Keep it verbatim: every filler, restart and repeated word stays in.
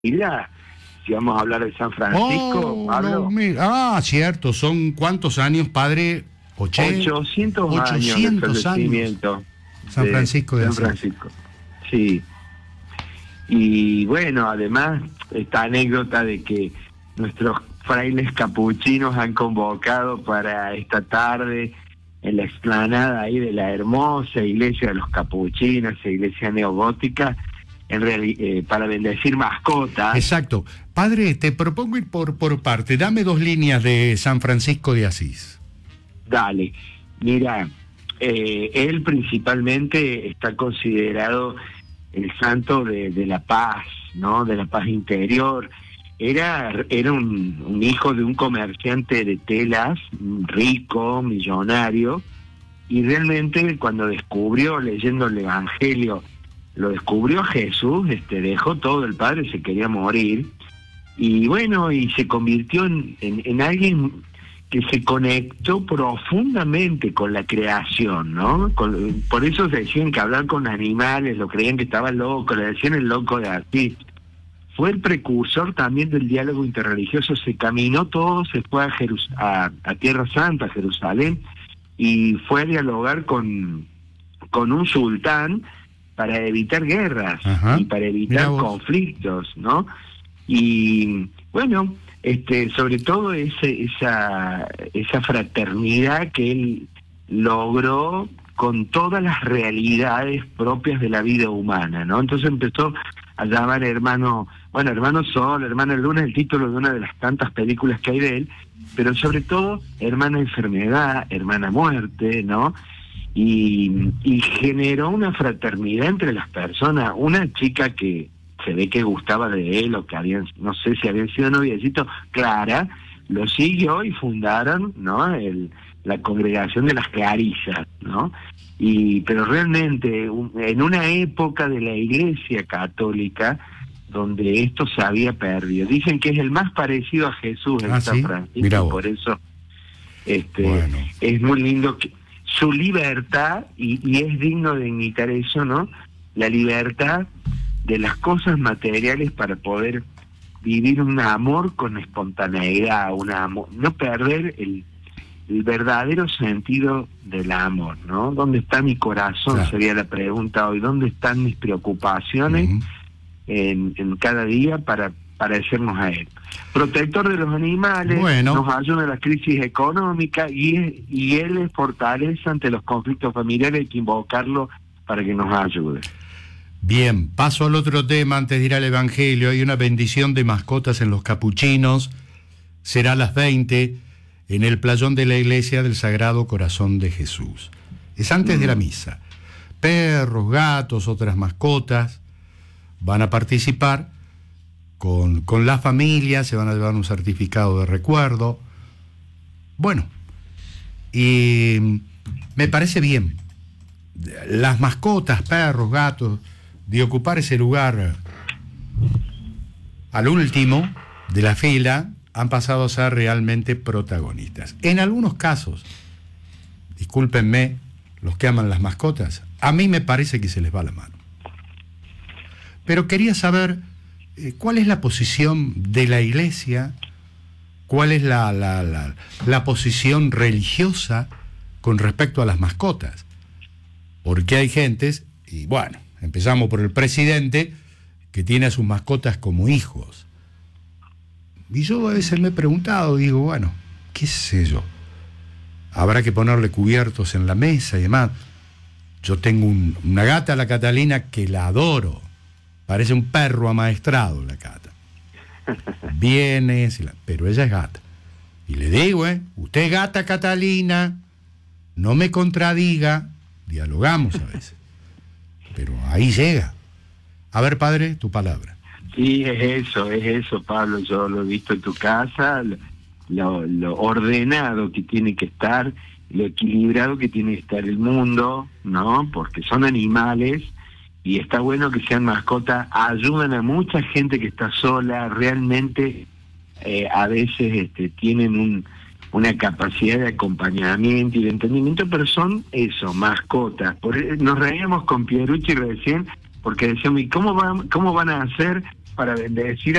Mira, si vamos a hablar de San Francisco, Oh, Pablo. no, mira. Ah, cierto, son ¿cuántos años, padre? Oche... ochocientos, ochocientos años de años. fallecimiento San de Francisco de San Asís. Francisco. Sí. Y bueno, además, esta anécdota de que nuestros frailes capuchinos han convocado para esta tarde en la explanada ahí de la hermosa iglesia de los capuchinos, esa iglesia neogótica, en reali- eh, para bendecir mascotas. Exacto. Padre, te propongo ir por, por parte. Dame dos líneas de San Francisco de Asís. Dale, mira, eh, él principalmente está considerado el santo de, de la paz, ¿no? De la paz interior. Era, era un, un hijo de un comerciante de telas, rico, millonario, y realmente cuando descubrió, leyendo el Evangelio, lo descubrió Jesús, este, dejó todo, el padre se quería morir, y bueno, y se convirtió en, en, en alguien que se conectó profundamente con la creación, ¿no? Con, por eso decían que hablar con animales, lo creían que estaba loco, le decían el loco de Asís. Fue el precursor también del diálogo interreligioso, se caminó todo, se fue a, Jerus- a, a Tierra Santa, a Jerusalén, y fue a dialogar con, con un sultán para evitar guerras. Ajá. Y para Mirá evitar vos. conflictos, ¿no? Y bueno, este, sobre todo ese, esa, esa fraternidad que él logró con todas las realidades propias de la vida humana, ¿no? Entonces empezó a llamar hermano, bueno, hermano Sol, hermana Luna, el título de una de las tantas películas que hay de él, pero sobre todo hermana enfermedad, hermana muerte, ¿no? Y, y generó una fraternidad entre las personas. Una chica que se ve que gustaba de él o que habían, no sé si habían sido noviecitos, Clara, lo siguió y fundaron, ¿no? El, la congregación de las Clarisas, ¿no? Y pero realmente un, en una época de la Iglesia Católica donde esto se había perdido. Dicen que es el más parecido a Jesús en Ah, San ¿sí? Francisco, Mirá y vos. por eso este Bueno. es muy lindo que su libertad, y, y es digno de imitar eso, ¿no? La libertad de las cosas materiales para poder vivir un amor con espontaneidad, un amor, no perder el, el verdadero sentido del amor, ¿no? ¿Dónde está mi corazón? Claro. Sería la pregunta hoy. ¿Dónde están mis preocupaciones Ujú. en, en cada día para parecernos a él? Protector de los animales, Bueno. nos ayuda en la crisis económica y, es- y él es fortaleza ante los conflictos familiares. Hay que invocarlo para que nos ayude. Bien, paso al otro tema antes de ir al Evangelio. Hay una bendición de mascotas en los capuchinos. Será a las veinte en el playón de la iglesia del Sagrado Corazón de Jesús. Es antes de la misa. Perros, gatos, otras mascotas van a participar con, con la familia, se van a llevar un certificado de recuerdo. Bueno, y me parece bien. Las mascotas, perros, gatos, de ocupar ese lugar al último de la fila, han pasado a ser realmente protagonistas. En algunos casos, discúlpenme, los que aman las mascotas, a mí me parece que se les va la mano. Pero quería saber eh, cuál es la posición de la Iglesia, cuál es la, la, la, la posición religiosa con respecto a las mascotas. Porque hay gentes, y bueno, empezamos por el presidente, que tiene a sus mascotas como hijos. Y yo a veces me he preguntado, digo, bueno, qué sé yo, habrá que ponerle cubiertos en la mesa y demás. Yo tengo un, una gata, la Catalina, que la adoro. Parece un perro amaestrado la gata. Viene, se la- pero ella es gata. Y le digo, ¿eh? Usted es gata, Catalina, no me contradiga, dialogamos a veces. Pero ahí llega. A ver, padre, tu palabra. Sí, es eso, es eso, Pablo. Yo lo he visto en tu casa, lo, lo, lo ordenado que tiene que estar, lo equilibrado que tiene que estar el mundo, ¿no? Porque son animales y está bueno que sean mascotas, ayudan a mucha gente que está sola, realmente eh, a veces este, tienen un, una capacidad de acompañamiento y de entendimiento, pero son eso, mascotas. Por, nos reíamos con Pierucci recién porque decíamos, ¿y cómo van, cómo van a hacer para bendecir